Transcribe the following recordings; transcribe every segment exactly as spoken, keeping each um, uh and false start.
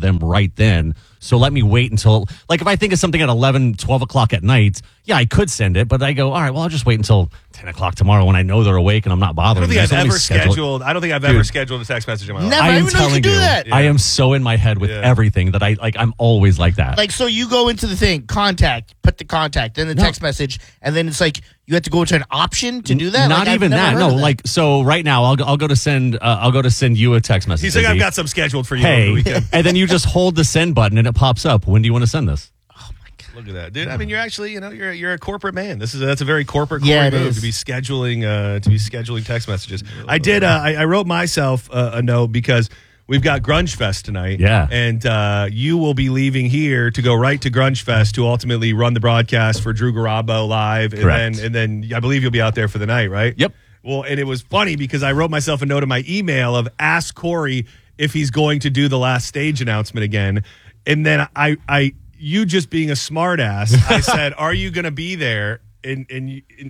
them right then. So let me wait until, like, if I think of something at eleven, twelve o'clock at night, yeah, I could send it, but I go, all right, well, I'll just wait until ten o'clock tomorrow when I know they're awake and I'm not I bothering don't think them. I've So ever schedule scheduled. I don't think I've Dude. ever scheduled a text message in my life. Never. I I am didn't even know you telling could do you, that. I am so in my head with Yeah. everything that I, like, I'm always like that. Like, so you go into the thing, contact, put the contact, then the No. text message, and then it's like you have to go into an option to do that? Not Like, I've even never that. heard No, of that. like, so right now I'll, go- I'll go to send, uh, I'll go to send you a text message. He's like, I've Izzy. got some scheduled for you over the Hey, weekend. and then you just hold the send button and it pops up. When do you want to send this? Look at that, dude. I mean, you're actually, you know, you're you're a corporate man. This is a, that's a very corporate Yeah, Corey it move is. to be scheduling uh, to be scheduling text messages. I did. Uh, I, I wrote myself uh, a note because we've got Grunge Fest tonight. Yeah. and uh, you will be leaving here to go right to Grunge Fest to ultimately run the broadcast for Drew Garabo live, and Correct. then and then I believe you'll be out there for the night, right? Yep. Well, and it was funny because I wrote myself a note in my email of ask Corey if he's going to do the last stage announcement again, and then I I. You just being a smartass, I said, "Are you going to be there?" And and, you, and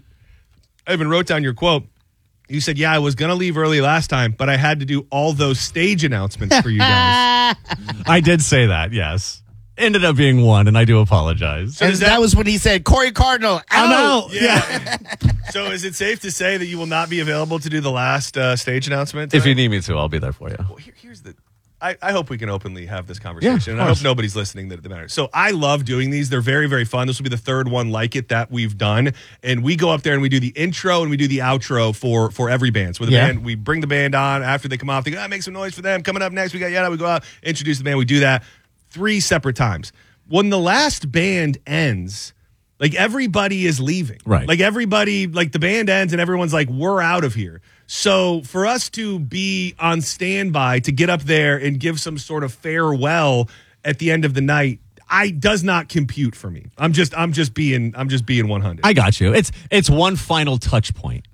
I even wrote down your quote. You said, "Yeah, I was going to leave early last time, but I had to do all those stage announcements for you guys." I did say that, yes. Ended up being one, and I do apologize. and is that, that- was when he said, Corey Cardinal, I'm out. out. Yeah. So, is it safe to say that you will not be available to do the last uh, stage announcement? If you tonight? need me to, I'll be there for you. Well, here, here's the. I, I hope we can openly have this conversation, Yeah, of and I hope course. nobody's listening that it matters. So I love doing these; they're very, very fun. This will be the third one like it that we've done, and we go up there and we do the intro and we do the outro for for every band. So with the Yeah. band, we bring the band on after they come off. They go, ah, make some noise for them. Coming up next, we got yeah. We go out, introduce the band. We do that three separate times. When the last band ends. Like everybody is leaving. Right. Like everybody, like the band ends and everyone's like, we're out of here. So for us to be on standby to get up there and give some sort of farewell at the end of the night, I does not compute for me. I'm just I'm just being I'm just being one hundred. I got you. It's it's one final touch point.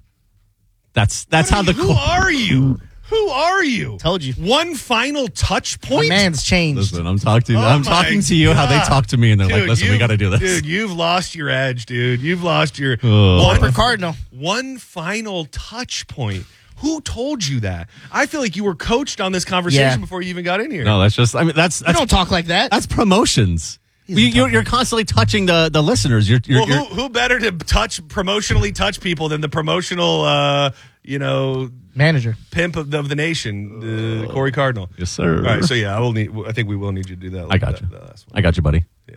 That's that's how the Who co- are you? Who are you? Told you. One final touch My point? man's changed. Listen, I'm talking. Oh I'm my talking to you how they God. talk to me, and they're like, Dude, "Listen, we you- got to do this." Dude, you've lost your edge, dude. You've lost your Ugh. Corey Cardinal. one final touch point. Who told you that? I feel like you were coached on this conversation Yeah. before you even got in here. No, that's just. I mean, that's You that's don't talk like that. that's promotions. He's You, a you're, tough you're constantly touching the the listeners. You're, you're, well, you're who, who better to touch promotionally touch people than the promotional, uh, you know, Manager. pimp of the, of the nation, uh, Corey Cardinal? yes, sir. All right, so yeah, I will need. I think we will need you to do that. I got that, you. that last one. I got you, buddy. Yeah.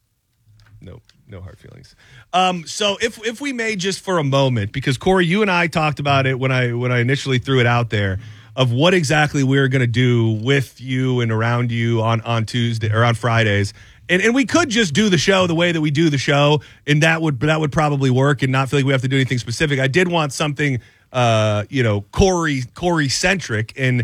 No, no hard feelings. Um, so if if we may just for a moment, because Corey, you and I talked about it when I when I initially threw it out there of what exactly we were going to do with you and around you on on Tuesday or on Fridays. And and we could just do the show the way that we do the show, and that would that would probably work, and not feel like we have to do anything specific. I did want something, uh, you know, Corey Corey centric, and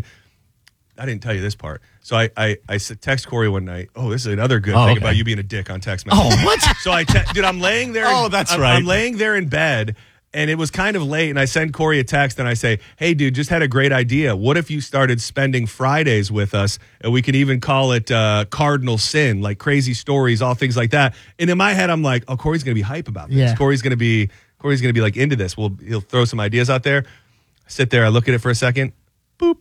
I didn't tell you this part. So I I, I s- text Corey one night. Oh, this is another good Oh, thing okay. about you being a dick on text message. Oh, what? So I, te- dude, I'm laying there. Oh, that's I'm, right. I'm laying there in bed, and it was kind of late. And I send Corey a text, and I say, "Hey, dude, just had a great idea. What if you started spending Fridays with us, and we can even call it uh, Cardinal Sin, like crazy stories, all things like that." And in my head, I'm like, "Oh, Corey's gonna be hype about this. Yeah. Corey's gonna be Corey's gonna be like into this. Well, he'll throw some ideas out there." I sit there, I look at it for a second. Boop.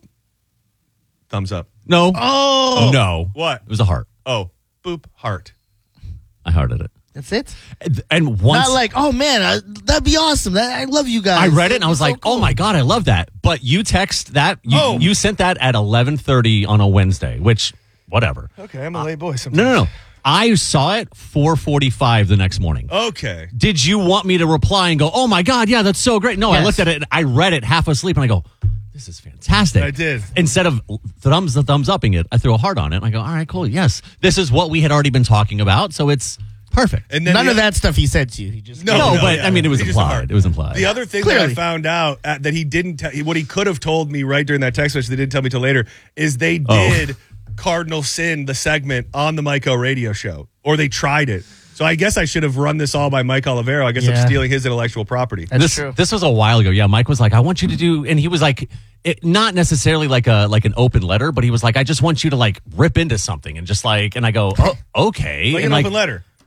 Thumbs up. No. Oh. no. What? It was a heart. Oh, boop, heart. I hearted it. That's it? And, and once Not like, oh, man, I, that'd be awesome. That, I love you guys. I read it, and That'd I be was so like, cool. "Oh my god, I love that!" But you text that. You, Oh. you sent that at eleven thirty on a Wednesday, which whatever. Okay, I'm a late boy sometimes. No, no, no. I saw it four forty-five the next morning. Okay. Did you want me to reply and go, "Oh my god, yeah, that's so great"? No, I Yes. looked at it, and I read it half asleep, and I go, "This is fantastic." I did. Instead of thumbs the thumbs upping it, I threw a heart on it, and I go, "All right, cool. Yes, this is what we had already been talking about, so it's perfect." And then None the- of that stuff he said to you. He just No, no, no, but yeah. I mean, it was He just a heart. implied. It was implied. The other thing that I Clearly. found out uh, that he didn't tell, what he could have told me right during that text message, they didn't tell me till later, is they Oh. did Cardinal Sin, the segment on the Mike O radio show, or they tried it. So I guess I should have run this all by Mike Olivero. I guess I'm Yeah. stealing his intellectual property. That's this true. this was a while ago. Yeah, Mike was like, "I want you to do," and he was like, it, not necessarily like a like an open letter, but he was like, "I just want you to like rip into something," and just like, and I go, "Oh, okay," Like and an open letter.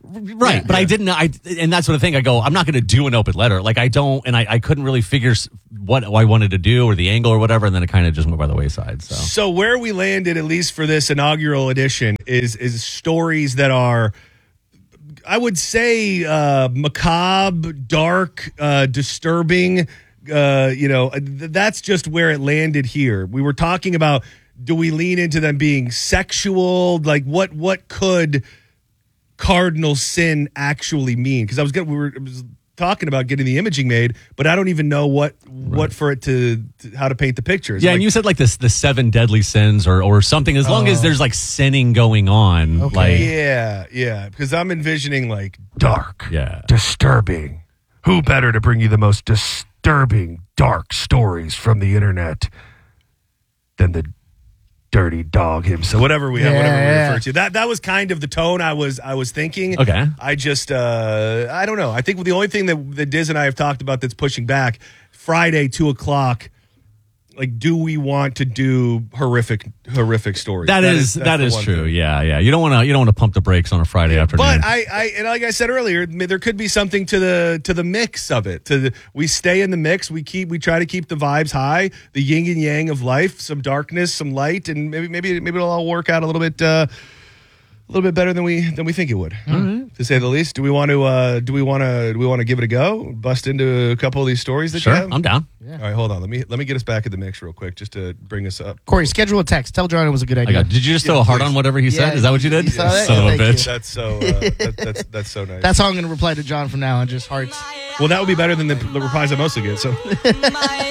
Right, but I didn't. I and that's what I think. I go. I'm not going to do an open letter. Like I don't, and I, I couldn't really figure s- what I wanted to do or the angle or whatever. And then it kind of just went by the wayside. So, So where we landed, at least for this inaugural edition, is is stories that are, I would say, uh, macabre, dark, uh, disturbing. Uh, you know, th- that's just where it landed here. We were talking about, do we lean into them being sexual? Like what what could cardinal sin actually mean? Because I was getting, we were I was talking about getting the imaging made, but I don't even know what what for it to, to how to paint the pictures. yeah, Like, and you said like this the seven deadly sins or or something. As long as there's like sinning going on, Okay. like yeah, yeah. Because I'm envisioning like dark, yeah. disturbing. Who better to bring you the most disturbing, dark stories from the internet than the dirty dog himself? Whatever we Yeah, whatever we yeah. refer to. That that was kind of the tone I was I was thinking. Okay. I just uh I don't know. I think the only thing that that Diz and I have talked about that's pushing back, Friday two o'clock. Like, do we want to do horrific horrific stories? That is that's that the is one true. thing. Yeah, yeah. You don't want to you don't want to pump the brakes on a Friday afternoon. But I, I, and like I said earlier, there could be something to the to the mix of it. To the, we stay in the mix. We keep we try to keep the vibes high, the yin and yang of life, some darkness, some light, and maybe maybe maybe it'll all work out a little bit uh, a little bit better than we than we think it would, to say the least. Do we want to uh, do we want to do we want to give it a go? Bust into a couple of these stories that sure, you have. I'm down. All right, hold on. Let me let me get us back in the mix real quick, just to bring us up. Corey, schedule a text. Tell John it was a good I idea. got. Did you just throw Yeah, a heart please. on whatever he said? Yeah, Is that what you did? you saw that? Son Yeah, of a thank bitch. That's so uh, that, that's that's so nice. That's how I'm going to reply to John from now on. Just hearts. well, that would be better than the, the replies I mostly get. So.